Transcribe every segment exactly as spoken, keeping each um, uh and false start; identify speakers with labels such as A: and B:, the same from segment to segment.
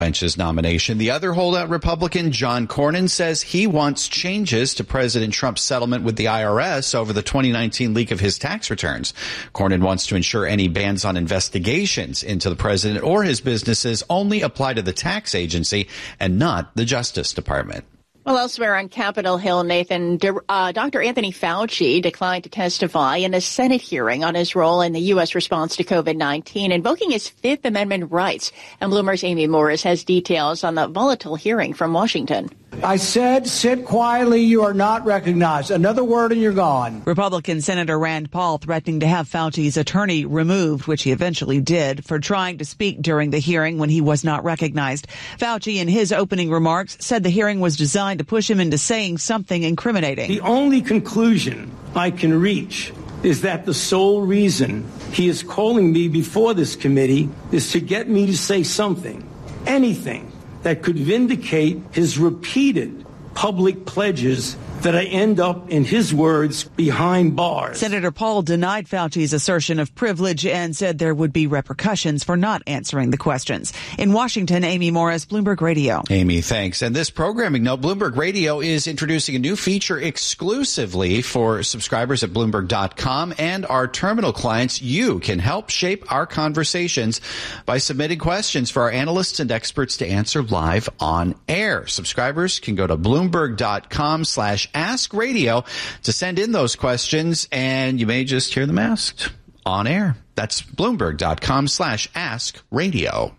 A: bench's nomination. The other holdout Republican, John Cornyn, says he wants changes to President Trump's settlement with the I R S over the twenty nineteen leak of his tax returns. Cornyn wants to ensure any bans on investigations into the president or his businesses only apply to the tax agency and not the Justice Department.
B: Well, elsewhere on Capitol Hill, Nathan, uh, Doctor Anthony Fauci declined to testify in a Senate hearing on his role in the U S response to COVID nineteen, invoking his Fifth Amendment rights. And Bloomberg's Amy Morris has details on the volatile hearing from Washington.
C: I said, sit quietly. You are not recognized. Another word and you're gone.
D: Republican Senator Rand Paul threatening to have Fauci's attorney removed, which he eventually did, for trying to speak during the hearing when he was not recognized. Fauci, in his opening remarks, said the hearing was designed to push him into saying something incriminating.
C: The only conclusion I can reach is that the sole reason he is calling me before this committee is to get me to say something, anything, that could vindicate his repeated public pledges that I end up, in his words, behind bars.
D: Senator Paul denied Fauci's assertion of privilege and said there would be repercussions for not answering the questions. In Washington, Amy Morris, Bloomberg Radio.
A: Amy, thanks. And this programming note, Bloomberg Radio is introducing a new feature exclusively for subscribers at Bloomberg dot com and our terminal clients. You can help shape our conversations by submitting questions for our analysts and experts to answer live on air. Subscribers can go to Bloomberg dot com slash Ask Radio to send in those questions, and you may just hear them asked on air. That's Bloomberg dot com slash Ask Radio.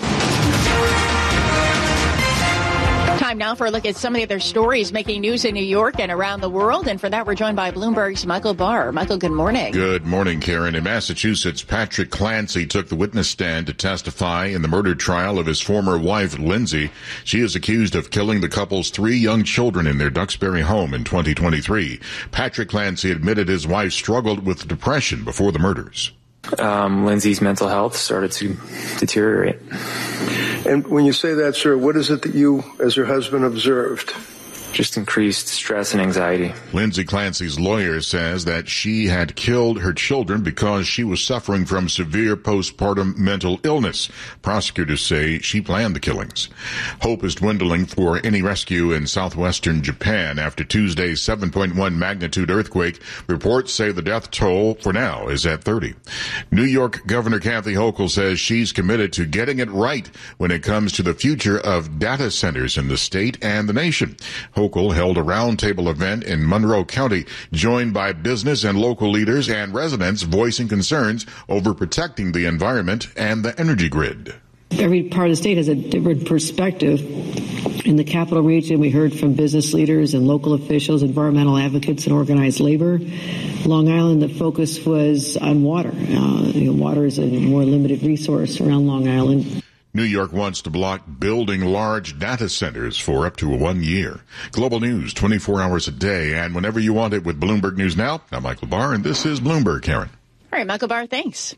B: Time now for a look at some of the other stories making news in New York and around the world. And for that, we're joined by Bloomberg's Michael Barr. Michael, good morning.
E: Good morning, Karen. In Massachusetts, Patrick Clancy took the witness stand to testify in the murder trial of his former wife, Lindsay. She is accused of killing the couple's three young children in their Duxbury home in twenty twenty-three. Patrick Clancy admitted his wife struggled with depression before the murders.
F: Um, Lindsay's mental health started to deteriorate.
G: And when you say that, sir, what is it that you, as her husband, observed?
F: Just increased stress and anxiety.
E: Lindsay Clancy's lawyer says that she had killed her children because she was suffering from severe postpartum mental illness. Prosecutors say she planned the killings. Hope is dwindling for any rescue in southwestern Japan after Tuesday's seven point one magnitude earthquake. Reports say the death toll for now is at thirty. New York Governor Kathy Hochul says she's committed to getting it right when it comes to the future of data centers in the state and the nation. Hochul held a roundtable event in Monroe County, joined by business and local leaders and residents voicing concerns over protecting the environment and the energy grid.
H: Every part of the state has a different perspective. In the capital region, we heard from business leaders and local officials, environmental advocates, and organized labor. Long Island, the focus was on water. Uh, you know, water is a more limited resource around Long Island.
E: New York wants to block building large data centers for up to one year. Global news twenty-four hours a day and whenever you want it with Bloomberg News Now. I'm Michael Barr, and this is Bloomberg, Karen.
B: All right, Michael Barr, thanks.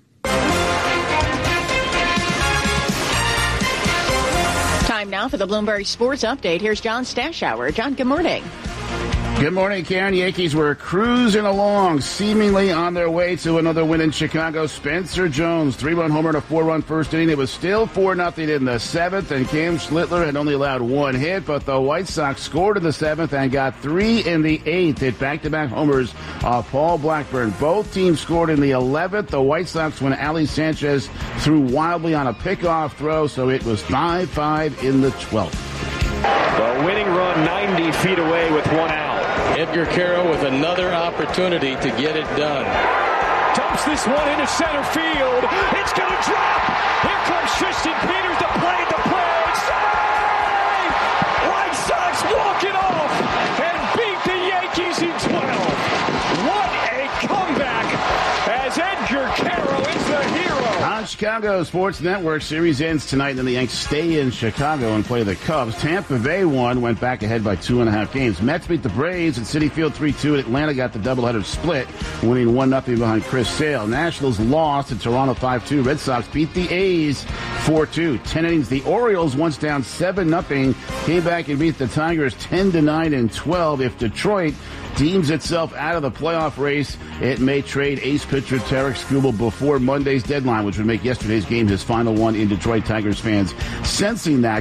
B: Time now for the Bloomberg Sports Update. Here's John Stashower. John, good morning.
I: Good morning, Karen. Yankees were cruising along, seemingly on their way to another win in Chicago. Spencer Jones, three-run homer and a four-run first inning. It was still four nothing in the seventh, and Cam Schlittler had only allowed one hit, but the White Sox scored in the seventh and got three in the eighth. Hit back-to-back homers off Paul Blackburn. Both teams scored in the eleventh. The White Sox, when Ali Sanchez threw wildly on a pickoff throw, so it was five five in the twelfth.
J: The winning run ninety feet away with one out. Edgar Quero with another opportunity to get it done.
K: Dumps this one into center field. It's going to drop. Here comes Tristan Peters to play the play. Save! White Sox walk it off and beat the Yankees in twelve. What a comeback as Edgar Quero is the hero.
I: On Chicago Sports Network, series ends tonight, and then the Yanks stay in Chicago and play the Cubs. Tampa Bay won, went back ahead by two and a half games. Mets beat the Braves at Citi Field three two, and Atlanta got the doubleheader split, winning one nothing behind Chris Sale. Nationals lost at Toronto five two. Red Sox beat the A's four two. Ten innings. The Orioles, once down seven nothing, came back and beat the Tigers ten to nine and twelve. If Detroit deems itself out of the playoff race, it may trade ace pitcher Tarek Skubal before Monday's deadline, which would make yesterday's game his final one in Detroit. Tigers fans sensing that